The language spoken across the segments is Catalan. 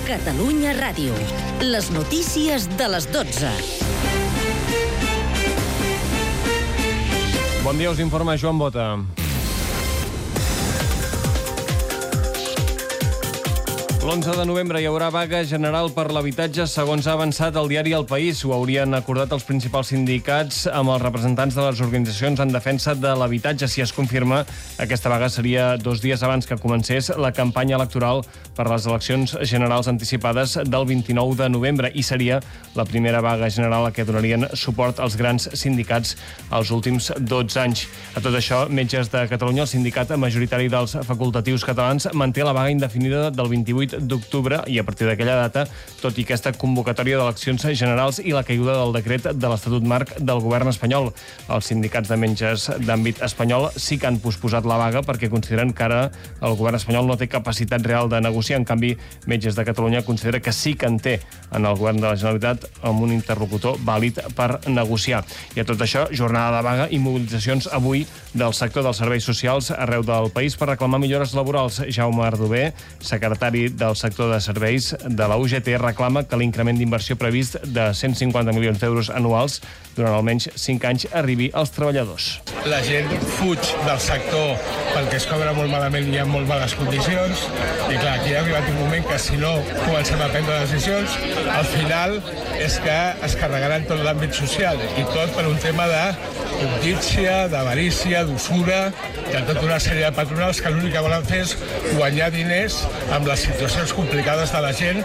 Catalunya Ràdio. Les notícies de les 12. Bon dia, us informa Joan Bota. L'11 de novembre hi haurà vaga general per l'habitatge, segons ha avançat el diari El País. Ho haurien acordat els principals sindicats amb els representants de les organitzacions en defensa de l'habitatge. Si es confirma, aquesta vaga seria 2 dies abans que comencés la campanya electoral per les eleccions generals anticipades del 29 de novembre i seria la primera vaga general a què donarien suport els grans sindicats els últims 12 anys. A tot això, Metges de Catalunya, el sindicat majoritari dels facultatius catalans, manté la vaga indefinida del 28 d'octubre i a partir d'aquella data, tot i aquesta convocatòria d'eleccions generals i la caiguda del decret de l'Estatut Marc del govern espanyol. Els sindicats de metges d'àmbit espanyol sí que han posposat la vaga perquè consideren que ara el govern espanyol no té capacitat real de negociar. En canvi, Metges de Catalunya considera que sí que en té en el govern de la Generalitat amb un interlocutor vàlid per negociar. I a tot això, jornada de vaga i mobilitzacions avui del sector dels serveis socials arreu del país per reclamar millores laborals. Jaume Ardové, secretari del sector de serveis de la UGT, reclama que l'increment d'inversió previst de 150 milions d'euros anuals durant almenys 5 anys arribi als treballadors. La gent fuig del sector perquè es cobra molt malament i hi ha molt males condicions i clar, aquí ha arribat un moment que si no comencem a prendre decisions, al final és que es carregaran tot l'àmbit social i tot per un tema de cobdícia, d'avarícia, d'usura, de tota una sèrie de patronals que l'únic que volen fer és guanyar diners amb les situacions complicades de la gent.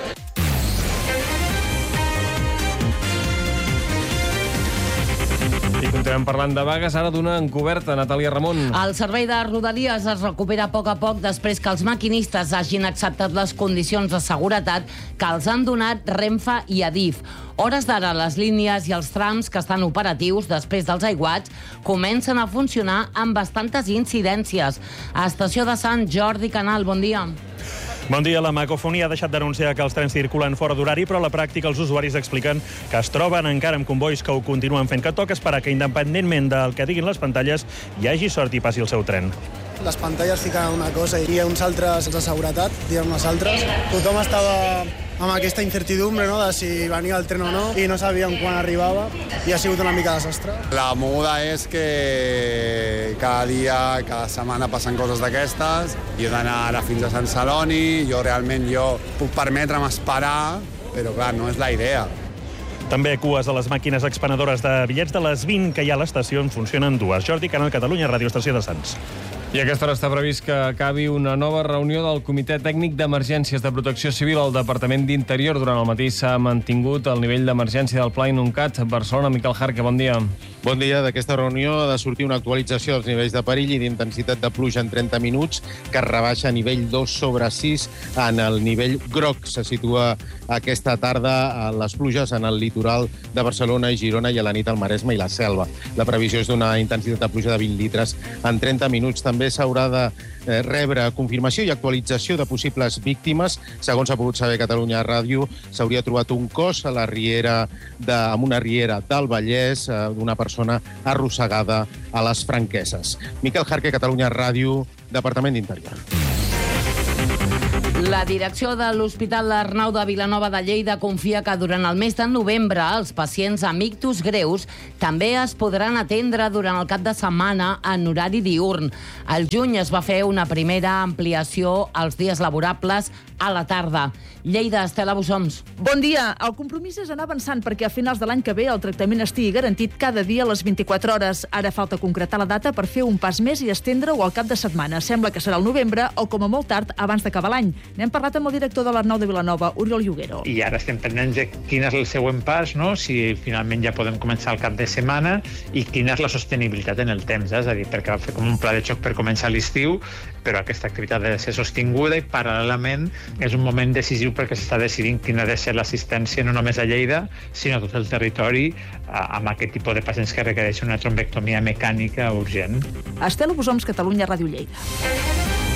I continuem parlant de vagues, ara d'una encoberta, Natàlia Ramon. El servei de Rodalies es recupera a poc després que els maquinistes hagin acceptat les condicions de seguretat que els han donat Renfe i Adif. Hores d'ara, les línies i els trams que estan operatius després dels aiguats comencen a funcionar amb bastantes incidències. A Estació de Sant Jordi Canal, bon dia. Bon dia. La Macofonia ha deixat d'anunciar que els trens circulen fora d'horari, però a la pràctica els usuaris expliquen que es troben encara amb convois que ho continuen fent. Que toca esperar que, independentment del que diguin les pantalles, hi hagi sort i passi el seu tren. Les pantalles fiquen una cosa i uns altres de seguretat, diguem unes altres. Tothom estava amb aquesta incertidumbre, no?, de si venia el tren o no, i no sabíem quan arribava, i ha sigut una mica desastre. La moguda és que cada dia, cada setmana passen coses d'aquestes. Jo he d'anar ara fins a Sant Celoni, jo puc permetre'm esperar, però clar, no és la idea. També cues a les màquines expenedores de bitllets. De les 20 que hi ha a l'estació en funcionen 2. Jordi Canal, Catalunya Ràdio, Estació de Sants. I a aquesta hora està previst que acabi una nova reunió del Comitè Tècnic d'Emergències de Protecció Civil al Departament d'Interior. Durant el matí s'ha mantingut el nivell d'emergència del Pla Inuncat. Barcelona, Miquel Jarque, bon dia. Bon dia. D'aquesta reunió ha de sortir una actualització dels nivells de perill i d'intensitat de pluja en 30 minuts, que rebaixa a nivell 2/6 en el nivell groc. Se situa aquesta tarda les pluges en el litoral de Barcelona i Girona i a la nit al Maresme i la Selva. La previsió és d'una intensitat de pluja de 20 litres en 30 minuts. També s'haurà de rebre confirmació i actualització de possibles víctimes. Segons ha pogut saber Catalunya Ràdio, s'hauria trobat un cos a la riera amb una riera del Vallès d'una persona arrossegada a les Franqueses. Miquel Jarque, Catalunya Ràdio, Departament d'Interior. La direcció de l'Hospital Arnau de Vilanova de Lleida confia que durant el mes de novembre els pacients amb ictus greus també es podran atendre durant el cap de setmana en horari diürn. Al juny es va fer una primera ampliació als dies laborables a la tarda. Lleida, Estela Bussons. Bon dia. El compromís és anar avançant perquè a finals de l'any que ve el tractament estigui garantit cada dia a les 24 hores. Ara falta concretar la data per fer un pas més i estendre-ho al cap de setmana. Sembla que serà al novembre o, com a molt tard, abans d'acabar l'any. N'hem parlat amb el director de l'Arnau de Vilanova, Oriol Lloguero. I ara estem pendents de quin és el següent pas, no? Si finalment ja podem començar el cap de setmana i quina és la sostenibilitat en el temps, és a dir, perquè va fer com un pla de xoc per començar l'estiu, però aquesta activitat ha de ser sostinguda i paral·lelament és un moment decisiu perquè s'està decidint quina ha de ser l'assistència no només a Lleida, sinó a tot el territori amb aquest tipus de pacients que requereixen una trombectomia mecànica urgent. Estela Bussons, Catalunya Ràdio Lleida.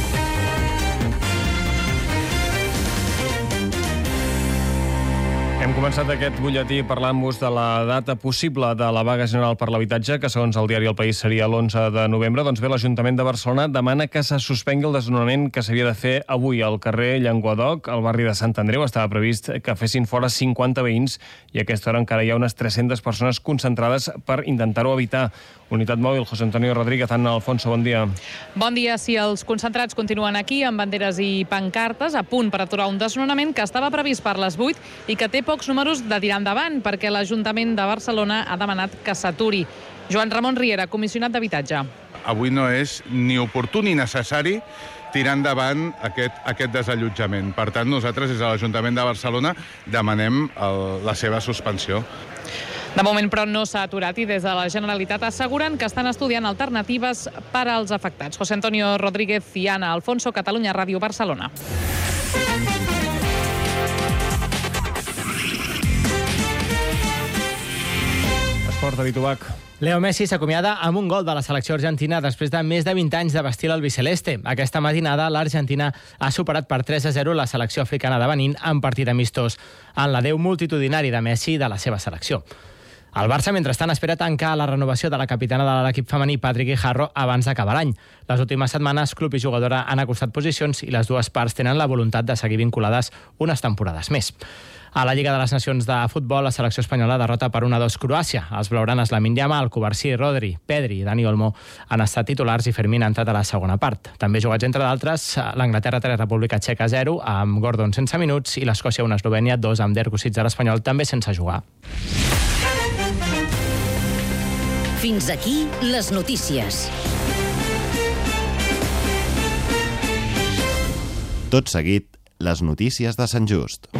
Hem començat aquest butlletí parlant-vos de la data possible de la vaga general per l'habitatge, que segons el diari El País seria l'11 de novembre. Doncs bé, l'Ajuntament de Barcelona demana que se suspengui el desnonament que s'havia de fer avui al carrer Llenguadoc, al barri de Sant Andreu. Estava previst que fessin fora 50 veïns i a aquesta hora encara hi ha unes 300 persones concentrades per intentar-ho evitar. Unitat mòbil, José Antonio Rodríguez, Anna Alfonso, bon dia. Bon dia. Sí, els concentrats continuen aquí amb banderes i pancartes a punt per aturar un desnonament que estava previst per les 8 i que té pocs números de tirar endavant perquè l'Ajuntament de Barcelona ha demanat que s'aturi. Joan Ramon Riera, comissionat d'Habitatge. Avui no és ni oportú ni necessari tirar endavant aquest desallotjament. Per tant, nosaltres, des de l'Ajuntament de Barcelona, demanem la seva suspensió. De moment, però, no s'ha aturat i des de la Generalitat asseguren que estan estudiant alternatives per als afectats. José Antonio Rodríguez i Anna Alfonso, Catalunya Ràdio, Barcelona. Esport, David Ubach. Leo Messi s'acomiada amb un gol de la selecció argentina després de més de 20 anys de vestir l'albiceleste. Aquesta matinada, l'Argentina ha superat per 3-0 la selecció africana de Benín en partit amistós, en l'adeu multitudinari de Messi i de la seva selecció. El Barça, mentrestant, espera tancar la renovació de la capitana de l'equip femení, Patrick Guijarro, abans d'acabar l'any. Les últimes setmanes, club i jugadora han acostat posicions i les dues parts tenen la voluntat de seguir vinculades unes temporades més. A la Lliga de les Nacions de Futbol, la selecció espanyola derrota per 1-2 Croàcia. Els blaugranes Lamine Yamal, Cubarsí, Rodri, Pedri i Dani Olmo han estat titulars i Fermín ha entrat a la segona part. També jugats, entre d'altres, l'Anglaterra 3, República Txeca 0, amb Gordon sense minuts, i l'Escòcia 1, Eslovènia 2, amb Dirk Kosic de l'Espanyol també sense jugar. Fins aquí les notícies. Tot seguit, les notícies de Sant Just.